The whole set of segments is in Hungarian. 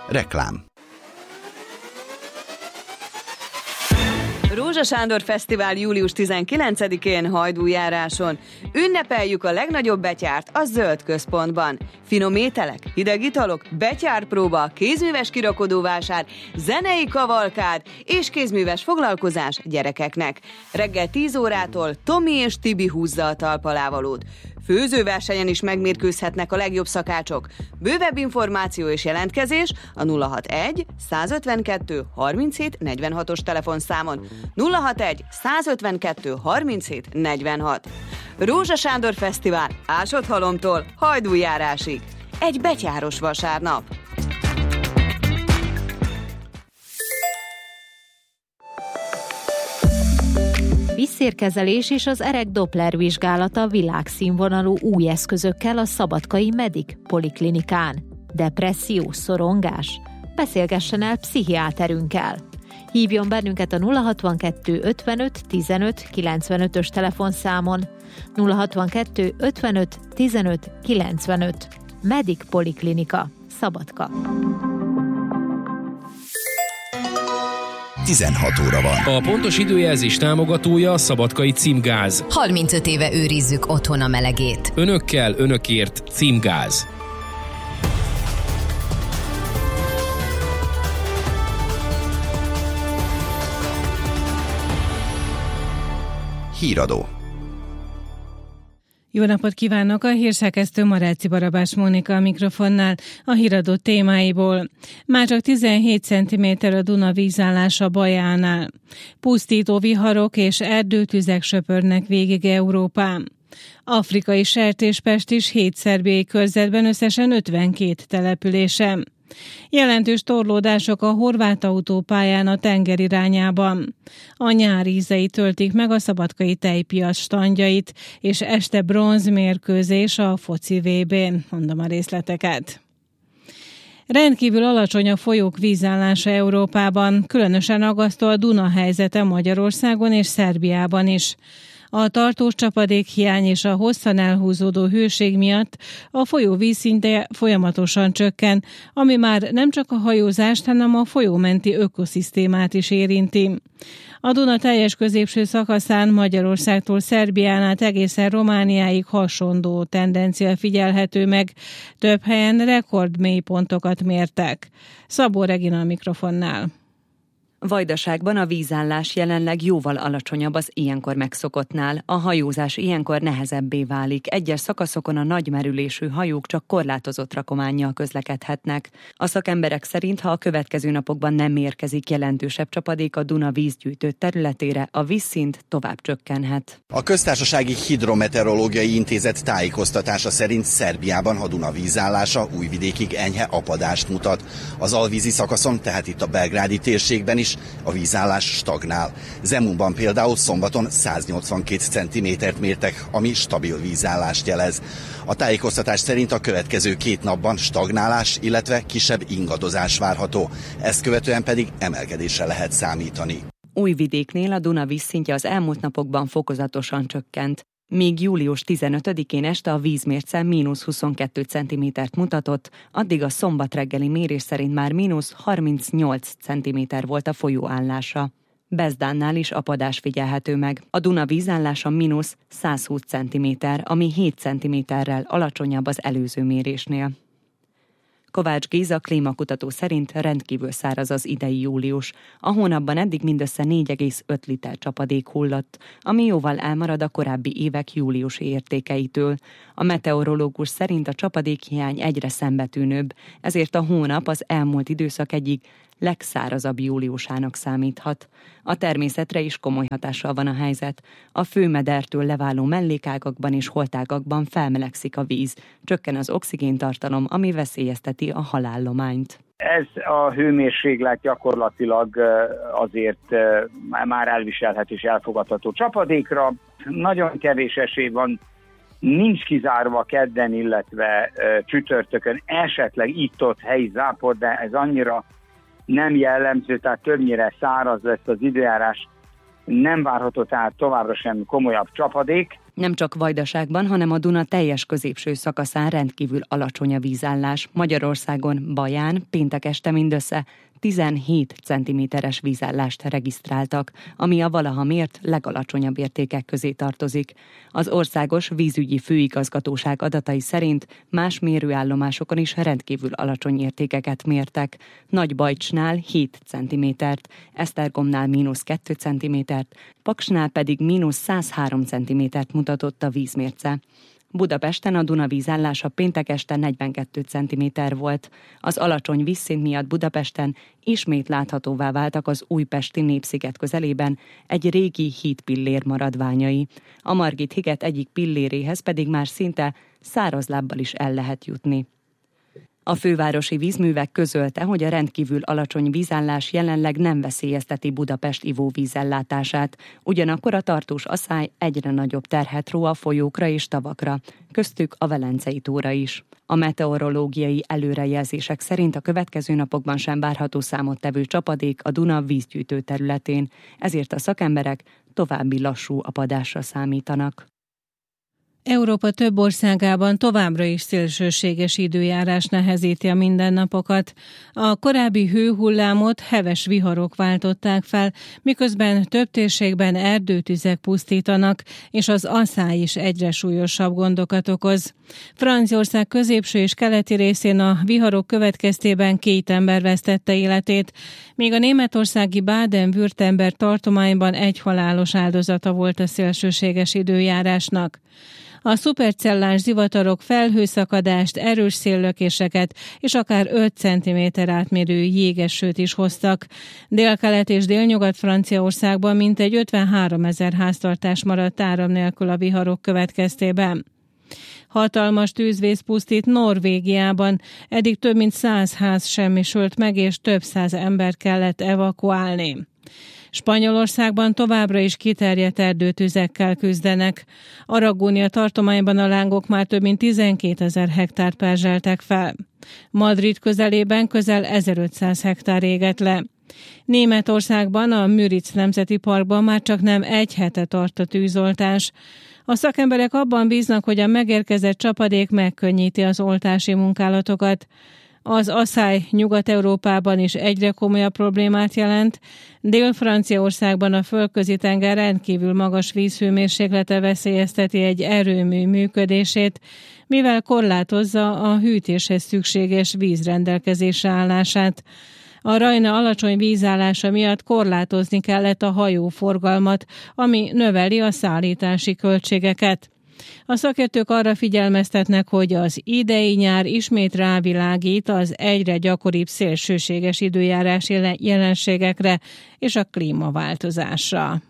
Reklám. Rózsa Sándor Fesztivál július 19-én Hajdújáráson. Ünnepeljük a legnagyobb betyárt a Zöld Központban. Finom ételek, hideg italok, betyárpróba, kézműves kirakodóvásár, zenei kavalkád és kézműves foglalkozás gyerekeknek. Reggel 10 órától Tomi és Tibi húzza a talpalávalót. Főzőversenyen is megmérkőzhetnek a legjobb szakácsok. Bővebb információ és jelentkezés a 061 152 37 46-os telefonszámon. 061 152 37 46. Rózsa Sándor Fesztivál Ásott-Halomtól Hajdújárásig. Egy betyáros vasárnap. Vízszérkezelés és az erek Doppler vizsgálata világszínvonalú új eszközökkel a szabadkai Medic Poliklinikán. Depresszió, szorongás? Beszélgessen el pszichiáterünkkel. Hívjon bennünket a 062 55 15 95-ös telefonszámon. 062 55 15 95. Medic Poliklinika, Szabadka. 16 óra van. A pontos időjelzés támogatója a Szabadkai Címgáz. 35 éve őrizzük otthon a melegét. Önökkel, önökért Címgáz. Híradó. Jó napot kívánok! A hírszerkesztő Maráci Barabás Mónika a mikrofonnál, a híradó témáiból. Már csak 17 cm a Duna vízállása Bajánál. Pusztító viharok és erdőtüzek söpörnek végig Európán. Afrikai sertéspest is 7 szerbiai körzetben összesen 52 településen. Jelentős torlódások a horvát autópályán a tenger irányában. A nyár ízei töltik meg a szabadkai tejpiac standjait, és este bronzmérkőzés a foci VB-n. Mondom a részleteket. Rendkívül alacsony a folyók vízállása Európában, különösen aggasztó a Duna helyzete Magyarországon és Szerbiában is. A tartós csapadékhiány és a hosszan elhúzódó hőség miatt a folyó vízszintje folyamatosan csökken, ami már nem csak a hajózást, hanem a folyómenti ökoszisztémát is érinti. A Duna teljes középső szakaszán Magyarországtól Szerbián át egészen Romániáig hasonló tendencia figyelhető meg. Több helyen rekordmélypontokat mértek. Szabó Regina a mikrofonnál. Vajdaságban a vízállás jelenleg jóval alacsonyabb az ilyenkor megszokottnál, a hajózás ilyenkor nehezebbé válik, egyes szakaszokon a nagy merülésű hajók csak korlátozott rakománnyal közlekedhetnek. A szakemberek szerint, ha a következő napokban nem érkezik jelentősebb csapadék a Duna vízgyűjtő területére, a vízszint tovább csökkenhet. A Köztársasági Hidrometeorológiai Intézet tájékoztatása szerint Szerbiában a Duna vízállása Újvidékig enyhe apadást mutat. Az alvízi szakaszon, tehát itt a belgrádi térségben is a vízállás stagnál. Zemunban például szombaton 182 cm-t mértek, ami stabil vízállást jelez. A tájékoztatás szerint a következő 2 napban stagnálás, illetve kisebb ingadozás várható. Ezt követően pedig emelkedésre lehet számítani. Újvidéknél a Duna vízszintje az elmúlt napokban fokozatosan csökkent. Míg július 15-én este a vízmérce -22 cm-t mutatott, addig a szombat reggeli mérés szerint már -38 cm volt a folyó állása. Bezdánnál is apadás figyelhető meg. A Duna vízállása -120 cm, ami 7 cm-rel alacsonyabb az előző mérésnél. Kovács Géza klímakutató szerint rendkívül száraz az idei július. A hónapban eddig mindössze 4,5 liter csapadék hullott, ami jóval elmarad a korábbi évek júliusi értékeitől. A meteorológus szerint a csapadékhiány egyre szembetűnőbb, ezért a hónap az elmúlt időszak egyik legszárazabb júliusának számíthat. A természetre is komoly hatással van a helyzet. A főmedertől leváló mellékágakban és holtágakban felmelegszik a víz, csökken az oxigéntartalom, ami veszélyezteti a halállományt. Ez a hőmérséklet gyakorlatilag azért már elviselhető és elfogadható csapadékra. Nagyon kevés esély van, nincs kizárva kedden, illetve csütörtökön esetleg itt-ott helyi zápor, de ez annyira nem jellemző, tehát többnyire száraz lesz az időjárás, nem várható tehát továbbra sem komolyabb csapadék. Nem csak Vajdaságban, hanem a Duna teljes középső szakaszán rendkívül alacsony a vízállás. Magyarországon Baján péntek este mindössze 17 cm-es vízállást regisztráltak, ami a valaha mért legalacsonyabb értékek közé tartozik. Az Országos Vízügyi Főigazgatóság adatai szerint más mérőállomásokon is rendkívül alacsony értékeket mértek. Nagybajcsnál 7 cm-t, Esztergomnál -2 cm-t, Paksnál pedig -103 cm-t mutatott a vízmérce. Budapesten a Duna vízállása péntek este 42 cm volt. Az alacsony vízszint miatt Budapesten ismét láthatóvá váltak az újpesti Népsziget közelében egy régi hídpillér maradványai. A Margit-higet egyik pilléréhez pedig már szinte szárazlábbal is el lehet jutni. A fővárosi vízművek közölte, hogy a rendkívül alacsony vízállás jelenleg nem veszélyezteti Budapest ivóvízellátását, ugyanakkor a tartós aszály egyre nagyobb terhet ró a folyókra és tavakra, köztük a Velencei tóra is. A meteorológiai előrejelzések szerint a következő napokban sem várható számottevő csapadék a Duna vízgyűjtő területén, ezért a szakemberek további lassú apadásra számítanak. Európa több országában továbbra is szélsőséges időjárás nehezíti a mindennapokat. A korábbi hőhullámot heves viharok váltották fel, miközben több térségben erdőtüzek pusztítanak, és az aszály is egyre súlyosabb gondokat okoz. Franciaország középső és keleti részén a viharok következtében 2 ember vesztette életét, míg a németországi Baden-Württemberg tartományban 1 halálos áldozata volt a szélsőséges időjárásnak. A szupercellás zivatarok felhőszakadást, erős széllökéseket és akár 5 cm átmérő jégesőt is hoztak. Délkelet és délnyugat Franciaországban mintegy 53 000 háztartás maradt áram nélkül a viharok következtében. Hatalmas tűzvész pusztít Norvégiában, eddig több mint 100 ház semmisült meg, és több 100 embert kellett evakuálni. Spanyolországban továbbra is kiterjedt erdőtüzekkel küzdenek. Aragónia tartományban a lángok már több mint 12 000 hektárt perzseltek fel. Madrid közelében közel 1500 hektár égett le. Németországban a Müritz Nemzeti Parkban már csak nem 1 hete tart a tűzoltás. A szakemberek abban bíznak, hogy a megérkezett csapadék megkönnyíti az oltási munkálatokat. Az aszály Nyugat-Európában is egyre komolyabb problémát jelent. Dél-Franciaországban a Földközi-tenger rendkívül magas vízhőmérséklete veszélyezteti egy erőmű működését, mivel korlátozza a hűtéshez szükséges víz rendelkezésre állását. A Rajna alacsony vízállása miatt korlátozni kellett a hajóforgalmat, ami növeli a szállítási költségeket. A szakértők arra figyelmeztetnek, hogy az idei nyár ismét rávilágít az egyre gyakoribb szélsőséges időjárás jelenségekre és a klímaváltozásra.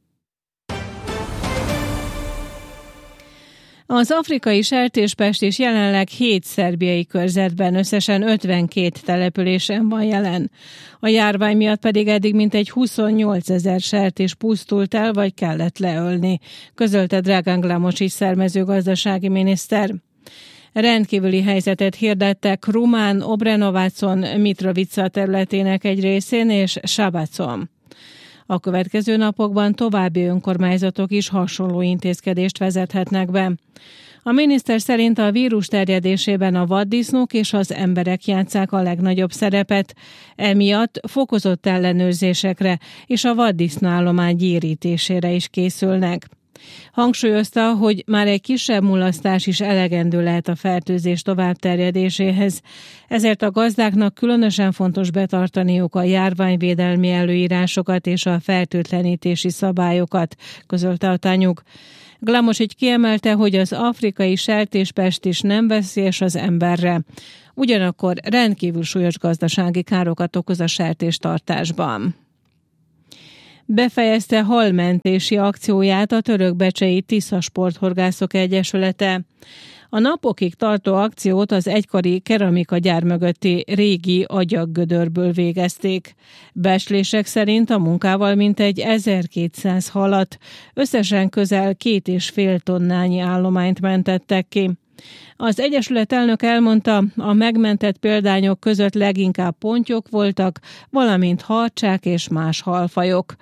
Az afrikai sertéspest is jelenleg 7 szerbiai körzetben, összesen 52 településen van jelen. A járvány miatt pedig eddig mintegy 28 000 sertés pusztult el, vagy kellett leölni, közölte Dragan Glamosic mezőgazdasági miniszter. Rendkívüli helyzetet hirdettek Rumán, Obrenovacon, Mitrovica területének egy részén és Sabacon. A következő napokban további önkormányzatok is hasonló intézkedést vezethetnek be. A miniszter szerint a vírus terjedésében a vaddisznók és az emberek játsszák a legnagyobb szerepet, emiatt fokozott ellenőrzésekre és a vaddisznállomány gyérítésére is készülnek. Hangsúlyozta, hogy már egy kisebb mulasztás is elegendő lehet a fertőzés továbbterjedéséhez, ezért a gazdáknak különösen fontos betartaniuk a járványvédelmi előírásokat és a fertőtlenítési szabályokat, közölte a tanyuk. Glamosic kiemelte, hogy az afrikai sertéspest is nem veszélyes az emberre, ugyanakkor rendkívül súlyos gazdasági károkat okoz a sertéstartásban. Befejezte halmentési akcióját a törökbecsei Tisza Sporthorgászok Egyesülete. A napokig tartó akciót az egykori keramikagyár mögötti régi agyaggödörből végezték. Becslések szerint a munkával mintegy 1200 halat, összesen közel 2,5 tonnányi állományt mentettek ki. Az egyesület elnök elmondta, a megmentett példányok között leginkább pontyok voltak, valamint harcsák és más halfajok.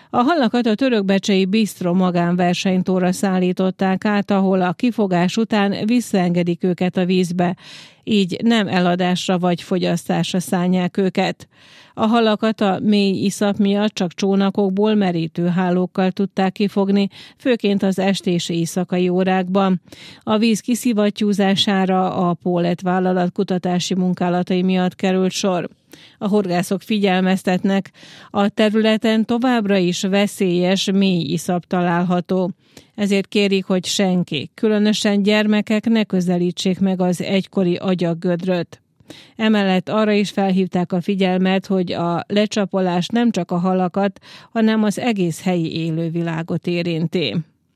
A halakat a törökbecsei Bistro magánversenytóra szállították át, ahol a kifogás után visszaengedik őket a vízbe, így nem eladásra vagy fogyasztásra szánják őket. A halakat a mély iszap miatt csak csónakokból, merítőhálókkal tudták kifogni, főként az esti és éjszakai órákban. A víz kiszivattyúzására a Pólet vállalat kutatási munkálatai miatt került sor. A horgászok figyelmeztetnek, a területen továbbra is veszélyes mély iszap található. Ezért kérik, hogy senki, különösen gyermekek ne közelítsék meg az egykori agyaggödröt. Emellett arra is felhívták a figyelmet, hogy a lecsapolás nem csak a halakat, hanem az egész helyi élővilágot érinti.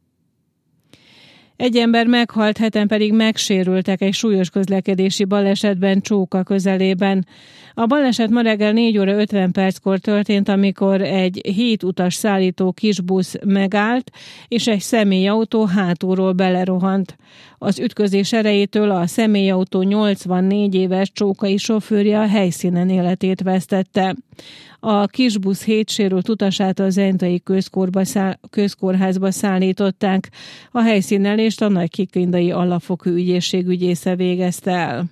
Egy ember meghalt, 7-en pedig megsérültek egy súlyos közlekedési balesetben Csóka közelében. A baleset ma reggel 4 óra 50 perckor történt, amikor egy 7 utas szállító kisbusz megállt, és egy személyautó hátulról belerohant. Az ütközés erejétől a személyautó 84 éves csókai sofőrje a helyszínen életét vesztette. A kisbusz 7 sérült utasát a Zentai közkórházba szállították. A helyszínelést a Nagykikindai Alapfokú Ügyészség ügyésze végezte el.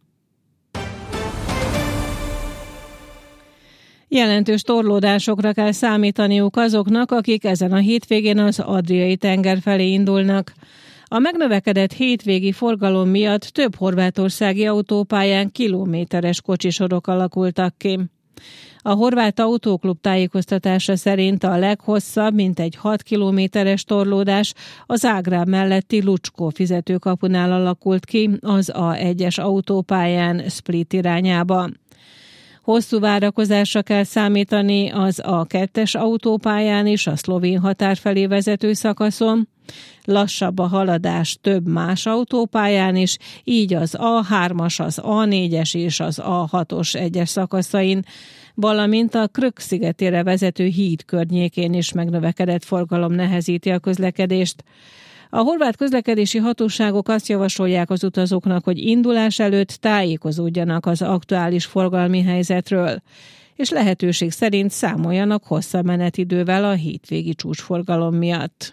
Jelentős torlódásokra kell számítaniuk azoknak, akik ezen a hétvégén az Adriai-tenger felé indulnak. A megnövekedett hétvégi forgalom miatt több horvátországi autópályán kilométeres kocsisorok alakultak ki. A Horvát Autóklub tájékoztatása szerint a leghosszabb, mintegy 6 kilométeres torlódás a Zágráb melletti Lucskó fizetőkapunál alakult ki, az A1-es autópályán Split irányába. Hosszú várakozásra kell számítani az A2-es autópályán is, a szlovén határ felé vezető szakaszon. Lassabb a haladás több más autópályán is, így az A3-as, az A4-es és az A6-os egyes szakaszain, valamint a Krk szigetére vezető híd környékén is megnövekedett forgalom nehezíti a közlekedést. A horvát közlekedési hatóságok azt javasolják az utazóknak, hogy indulás előtt tájékozódjanak az aktuális forgalmi helyzetről, és lehetőség szerint számoljanak hosszabb menetidővel a hétvégi csúcsforgalom miatt.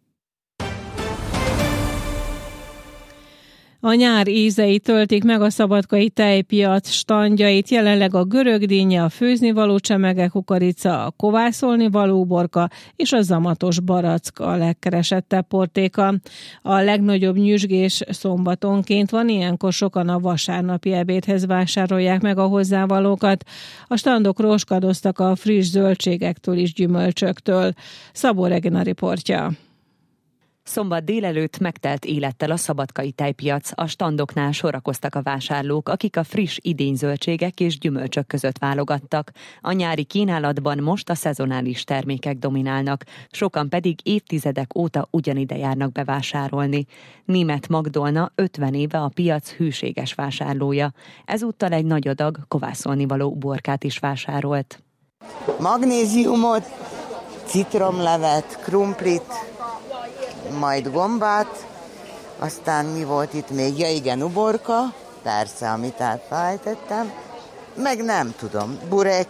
A nyár ízei töltik meg a szabadkai tejpiac standjait, jelenleg a görögdínnye, a főznivaló csemege kukorica, a kovászolnivaló uborka és a zamatos barack a legkeresettebb portéka. A legnagyobb nyüzsgés szombatonként van, ilyenkor sokan a vasárnapi ebédhez vásárolják meg a hozzávalókat. A standok roskadoztak a friss zöldségektől és gyümölcsöktől. Szabó Regina riportja. Szombat délelőtt megtelt élettel a szabadkai tejpiac, a standoknál sorakoztak a vásárlók, akik a friss idényzöldségek és gyümölcsök között válogattak. A nyári kínálatban most a szezonális termékek dominálnak, sokan pedig évtizedek óta ugyanide járnak bevásárolni. Németh Magdolna 50 éve a piac hűséges vásárlója. Ezúttal egy nagy adag kovászolnivaló uborkát is vásárolt. Magnéziumot, citromlevet, krumplit, majd gombát, aztán mi volt itt még? Ja igen, uborka, persze, amit elfelejtettem, meg nem tudom, burek,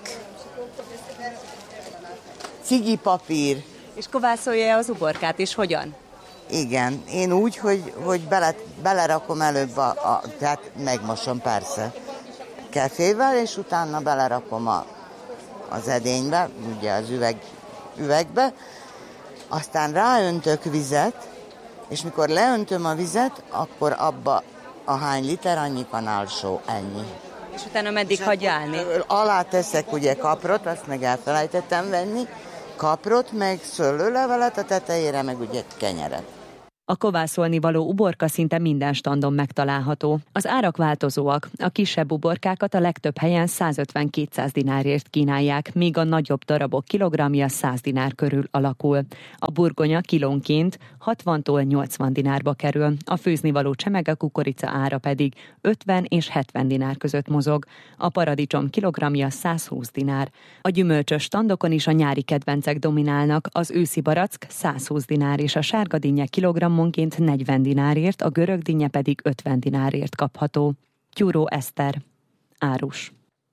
cigipapír. És kovászolja az uborkát is hogyan? Igen, én úgy, hogy belerakom előbb, tehát megmosom persze kefével, és utána belerakom az edénybe, ugye az üvegbe, aztán ráöntök vizet, és mikor leöntöm a vizet, akkor abba ahány liter, annyi kanálsó, ennyi. És utána meddig hagyja állni? Alá teszek ugye kaprot, azt meg elfelejtettem venni, kaprot, meg szőlőlevelet, a tetejére meg ugye kenyeret. A kovászolnivaló uborka szinte minden standon megtalálható. Az árak változóak. A kisebb uborkákat a legtöbb helyen 150-200 dinárért kínálják, míg a nagyobb darabok kilogramja 100 dinár körül alakul. A burgonya kilónként 60-tól 80 dinárba kerül, a főznivaló csemege kukorica ára pedig 50 és 70 dinár között mozog. A paradicsom kilogramja 120 dinár. A gyümölcsös standokon is a nyári kedvencek dominálnak, az őszi barack 120 dinár és a sárgadínnye kilogrammonként 40 dinárért, a görögdínnye pedig 50 dinárért kapható. Tyúró Eszter, árus.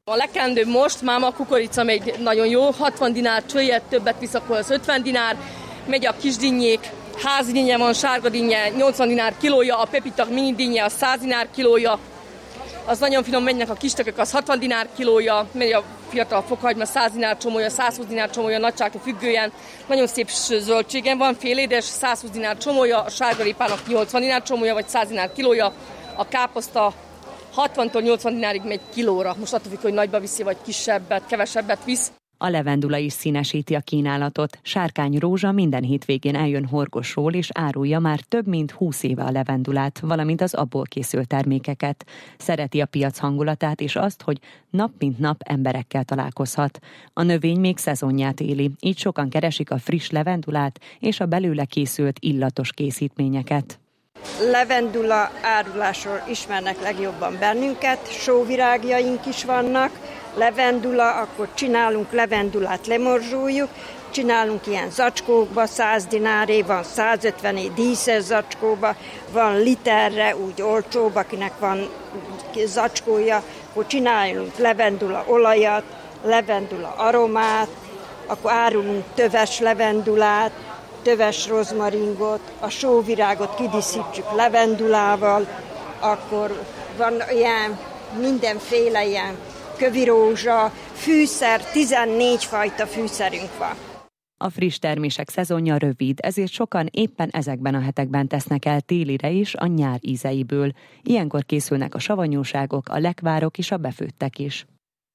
A legkendőbb most máma, a kukorica még nagyon jó, 60 dinár csőjét, többet visz, akkor az 50 dinár, megy a kis dinnyék, házi dinnye van, sárga dinnye, 80 dinár kilója, a pepita mini dinnye, a 100 dinár kilója, az nagyon finom, mennek a kistökök, az 60 dinár kilója, megy a fiatal fokhagyma, 100 dinár csomója, 120 dinár csomója, nagyságtól függően, nagyon szép zöldségem van, félédes, 120 dinár csomója, a sárgarépának 80 dinár csomója, vagy 100 dinár kilója, a káposzta 60-tól 80 dinárig megy kilóra, most attól függ, hogy nagyba viszi, vagy kisebbet, kevesebbet visz. A levendula is színesíti a kínálatot. Sárkány Rózsa minden hétvégén eljön Horgosról, és árulja már több mint 20 éve a levendulát, valamint az abból készült termékeket. Szereti a piac hangulatát és azt, hogy nap mint nap emberekkel találkozhat. A növény még szezonját éli, így sokan keresik a friss levendulát és a belőle készült illatos készítményeket. Levendula árulásról ismernek legjobban bennünket, sóvirágjaink is vannak. Levendula, akkor csinálunk levendulát, lemorzsoljuk, csinálunk ilyen zacskókba, 100 dináré, van 150 díszes zacskóba, van literre, úgy olcsóbb, akinek van zacskója, akkor csinálunk levendula olajat, levendula aromát, akkor árulunk töves levendulát, töves rozmaringot, a sóvirágot kidíszítjük levendulával, akkor van ilyen mindenféle ilyen kövirózsa, fűszer, 14 fajta fűszerünk van. A friss termések szezonja rövid, ezért sokan éppen ezekben a hetekben tesznek el télire is a nyár ízeiből. Ilyenkor készülnek a savanyúságok, a lekvárok és a befőttek is.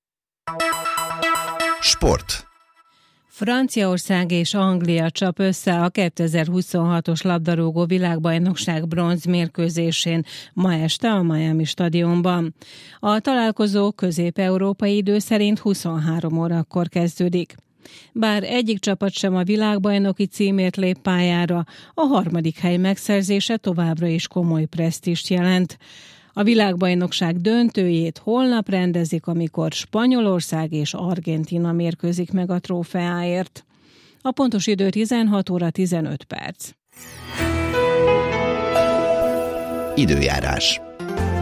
Sport. Franciaország és Anglia csap össze a 2026-os labdarúgó világbajnokság bronzmérkőzésén ma este a Miami stadionban. A találkozó közép-európai idő szerint 23 órakor kezdődik. Bár egyik csapat sem a világbajnoki címért lép pályára, a harmadik hely megszerzése továbbra is komoly presztízst jelent. A világbajnokság döntőjét holnap rendezik, amikor Spanyolország és Argentína mérkőzik meg a trófeáért. A pontos idő 16 óra 15 perc. Időjárás.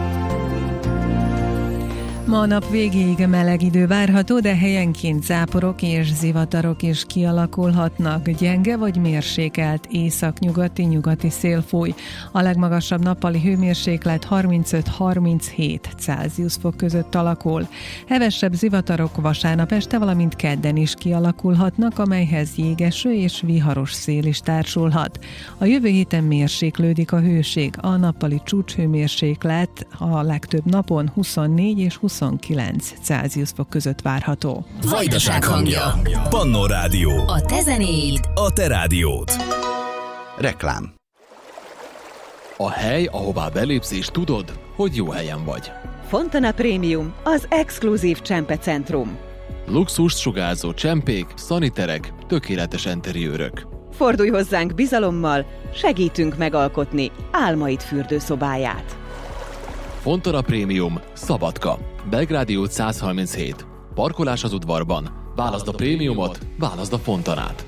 Ma a nap végéig meleg idő várható, de helyenként záporok és zivatarok is kialakulhatnak. Gyenge vagy mérsékelt északnyugati szél fúj. A legmagasabb nappali hőmérséklet 35-37 Celsius fok között alakul. Hevesebb zivatarok vasárnap este, valamint kedden is kialakulhatnak, amelyhez jégeső és viharos szél is társulhat. A jövő héten mérséklődik a hőség. A nappali csúcshőmérséklet a legtöbb napon 24 és 29 Celsius fok között várható. Vajdaság hangja. Pannó Rádió. A te zenéid. A te rádiód. Reklám. A hely, ahová belépsz és tudod, hogy jó helyen vagy. Fontana Premium, az exkluzív csempecentrum. Luxus sugárzó csempék, szaniterek, tökéletes enteriőrök. Fordulj hozzánk bizalommal, segítünk megalkotni álmaid fürdőszobáját. Fontana Premium, Szabadka, Belgrádi út 137. Parkolás az udvarban. Válaszd a prémiumot, válaszd a Fontanát.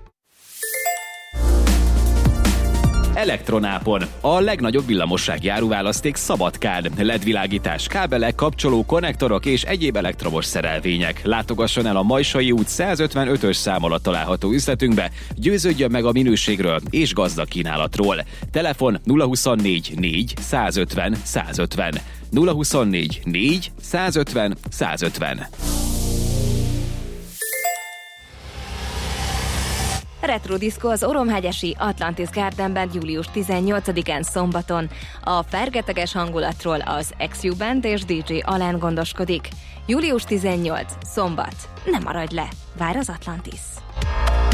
Elektronápon. A legnagyobb villamossági áruválaszték Szabadkán. LED-világítás, kábelek, kapcsoló, konnektorok és egyéb elektromos szerelvények. Látogasson el a Majsai út 155-ös szám alatt található üzletünkbe, győződjön meg a minőségről és gazdag kínálatról. Telefon 024 4 150 150. 024 4 150 150. Retro Disco az Oromhegyesi Atlantis Gardenben július 18-án szombaton. A fergeteges hangulatról az XU Band és DJ Allen gondoskodik. Július 18, szombat. Ne maradj le! Vár az Atlantis!